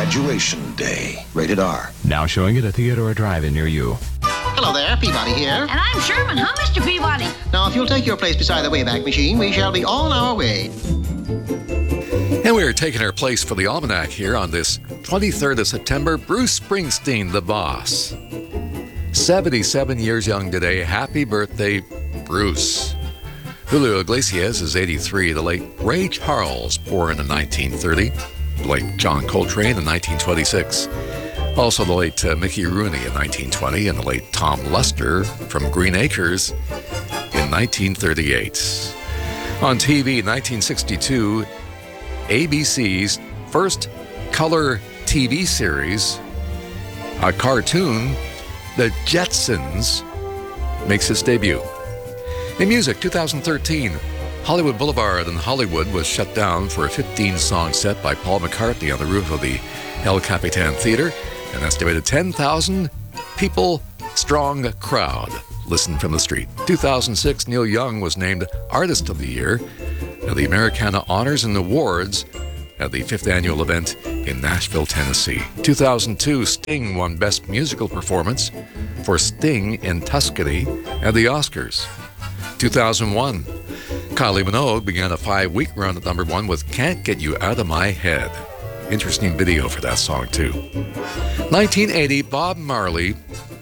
Graduation Day. Rated R. Now showing at a theater or drive-in near you. Hello there, Peabody here. And I'm Sherman. Huh, Mr. Peabody? Now, if you'll take your place beside the Wayback Machine, we shall be on our way. And we are taking our place for the Almanac here on this 23rd of September. Bruce Springsteen, the boss. 77 years young today. Happy birthday, Bruce. Julio Iglesias is 83. The late Ray Charles, born in 1930. The late John Coltrane in 1926. Also the late Mickey Rooney in 1920. And the late Tom Luster from Green Acres in 1938. On TV, 1962, ABC's first color TV series, a cartoon, The Jetsons, makes its debut. In music, 2013, Hollywood Boulevard in Hollywood was shut down for a 15-song set by Paul McCartney on the roof of the El Capitan Theater. An estimated 10,000 people strong crowd listened from the street. 2006, Neil Young was named Artist of the Year at the Americana Honors and Awards at the 5th annual event in Nashville, Tennessee. 2002, Sting won Best Musical Performance for Sting in Tuscany at the Oscars. 2001, Kylie Minogue began a 5-week run at number 1 with Can't Get You Out of My Head. Interesting video for that song, too. 1980, Bob Marley